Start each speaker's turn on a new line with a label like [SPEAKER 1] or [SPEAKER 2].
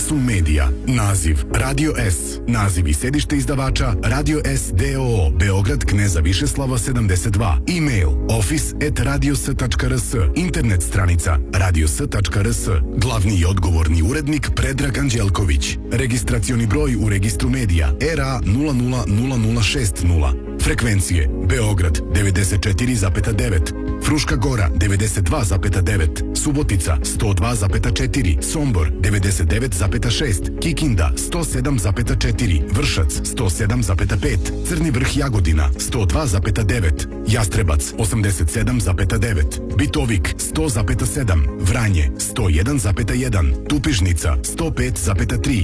[SPEAKER 1] Univerzum Medija. Naziv Radio S. Naziv i sedište izdavača Radio S d.o.o. Beograd, Kneza Višeslava 72. E-mail office@radios.rs. Internet stranica radios.rs. Glavni i odgovorni urednik Predrag Anđelković. Registracioni broj u registru medija RA 000060. Frekvencije Beograd 94,9, Fruška Gora 92,9, Subotica 102,4, Sombor 99,6, Kikinda 107,4, Vršac 107,5, Crni Vrh Jagodina 102,9, Jastrebac 87,9, Bitovik 100,7, Vranje 101,1, Tupižnica 105,3,